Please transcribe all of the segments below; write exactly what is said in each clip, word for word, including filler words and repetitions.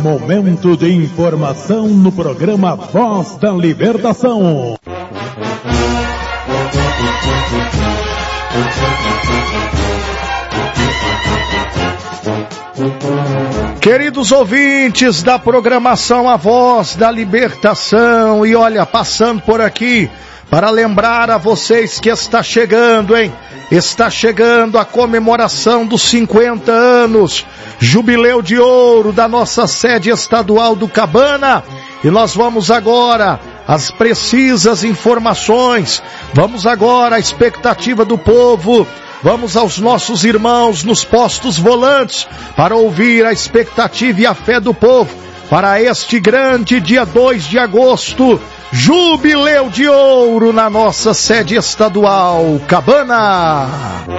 momento de informação no programa Voz da Libertação. Queridos ouvintes da programação A Voz da Libertação, e olha, passando por aqui para lembrar a vocês que está chegando, hein? Está chegando a comemoração dos cinquenta anos, jubileu de ouro da nossa sede estadual do Cabana, e nós vamos agora às precisas informações, vamos agora à expectativa do povo. Vamos aos nossos irmãos nos postos volantes para ouvir a expectativa e a fé do povo para este grande dia dois de agosto, jubileu de ouro na nossa sede estadual Cabana.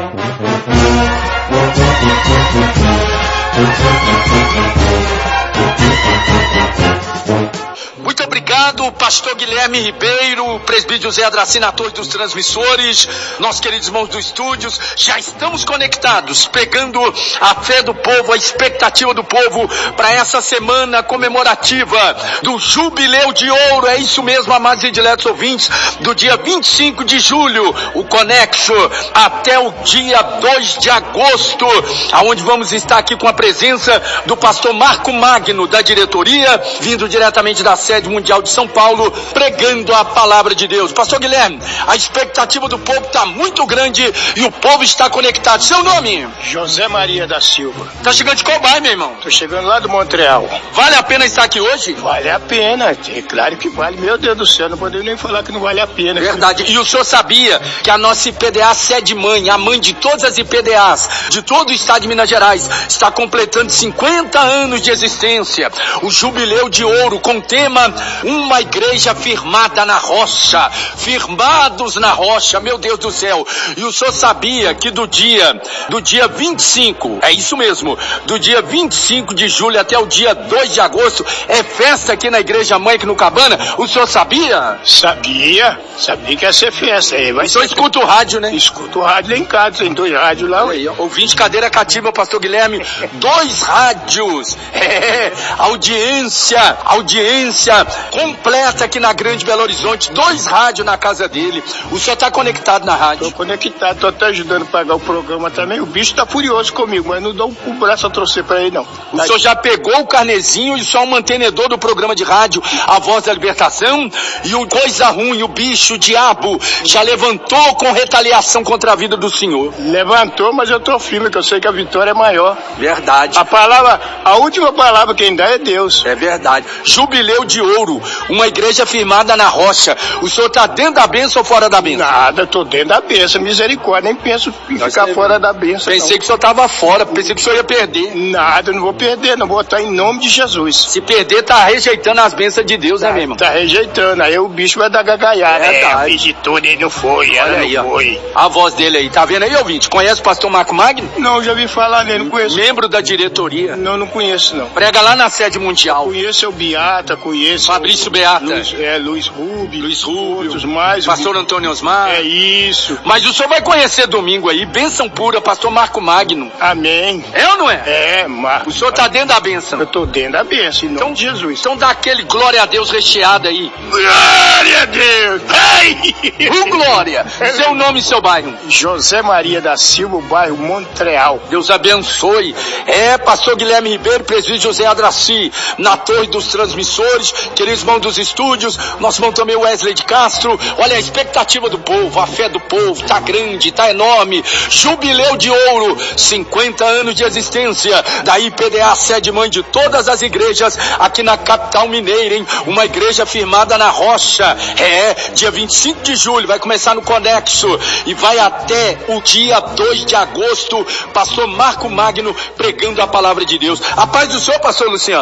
Muito obrigado, pastor Guilherme Ribeiro, presbítero José Adracina, ator dos transmissores, nossos queridos irmãos dos estúdios. Já estamos conectados, pegando a fé do povo, a expectativa do povo para essa semana comemorativa do Jubileu de Ouro. É isso mesmo, amados e diletos ouvintes, do dia vinte e cinco de julho, o conexo, até o dia dois de agosto, aonde vamos estar aqui com a presença do pastor Marco Magno, da diretoria, vindo diretamente da sede mundial de São Paulo, pregando a palavra de Deus. Pastor Guilherme, a expectativa do povo está muito grande e o povo está conectado. Seu nome? José Maria da Silva. Tá chegando de qual bairro, meu irmão? Tô chegando lá do Montreal. Vale a pena estar aqui hoje? Vale a pena, é claro que vale. Meu Deus do céu, não poderia nem falar que não vale a pena. Verdade. E o senhor sabia que a nossa I P D A sede mãe, a mãe de todas as I P D As, de todo o estado de Minas Gerais, está completando cinquenta anos de existência. O Jubileu de Ouro, com o tema Uma Igreja Firmada na Rocha. Firmados na rocha, meu Deus do céu. E o senhor sabia que do dia, do dia vinte e cinco, é isso mesmo, do dia vinte e cinco de julho até o dia dois de agosto, é festa aqui na Igreja Mãe, aqui no Cabana? O senhor sabia? Sabia, sabia que ia ser festa. Aí vai o senhor ser... escuta o rádio, né? Escuta o rádio lá em casa, tem dois rádios lá. Aí, ouvinte cadeira cativa, pastor Guilherme, dois rádios, é, audiência, audiência completa aqui na Grande Belo Horizonte, dois rádios na casa dele. O senhor está conectado na rádio? Tô conectado, tô até ajudando a pagar o programa também. O bicho tá furioso comigo, mas não dou o braço a torcer pra ele, não. O senhor já pegou o carnezinho e só o mantenedor do programa de rádio A Voz da Libertação, e o coisa ruim, o bicho, o diabo, já levantou com retaliação contra a vida do senhor. Levantou, mas eu tô firme, que eu sei que a vitória é maior. Verdade. A palavra, a última palavra quem dá é Deus. É verdade. Jubileu de Ouro, uma igreja firmada na rocha. O senhor tá dentro da bênção ou fora da bênção? Nada, tô dentro da bênção, misericórdia, nem penso em Nós ficar teve... fora da bênção. Pensei não. que o senhor tava fora, pensei que o senhor ia perder. Nada, eu não vou perder, não vou estar em nome de Jesus. Se perder, tá rejeitando as bênçãos de Deus, né, meu irmão? Tá rejeitando, aí o bicho vai dar gagaiada. É, É, tá. fiz de tudo, ele não foi, Olha ela aí, não ó. foi. A voz dele aí, tá vendo aí, ouvinte? Conhece o pastor Marco Magno? Não, já ouvi falar nele, não conheço. Membro da diretoria. Não, não conheço, não. Prega lá na sede mundial. Conheço é o Beata, conheço... Fabrício Beata. Luiz, é, Luiz Rubio. Luiz Rubio. Outros mais. Pastor Antônio Osmar. É isso. Mas o senhor vai conhecer domingo aí, bênção pura, pastor Marco Magno. Amém. É ou não é? É, Marcos. O senhor tá dentro da bênção. Eu tô dentro da bênção, em nome Então, de Jesus. Então dá aquele glória a Deus recheado aí. Glória a Deus! Ai! O glória! Seu nome e seu bairro? José Maria da Silva, bairro Montreal. Deus abençoe. É, pastor Guilherme Ribeiro, presbítero José Adraci, na torre dos transmissores, queridos irmãos dos estúdios, nosso irmão também Wesley de Castro. Olha a expectativa do povo, a fé do povo, tá grande, tá enorme. Jubileu de Ouro, cinquenta anos de existência da I P D A, sede mãe de todas as igrejas aqui na capital mineira, hein? Uma igreja firmada na rocha. É, dia vinte e cinco de julho, vai começar no Conexo e vai até o dia dois de agosto, pastor Marco Magno pregando a palavra de Deus. A paz do Senhor, pastor Luciano.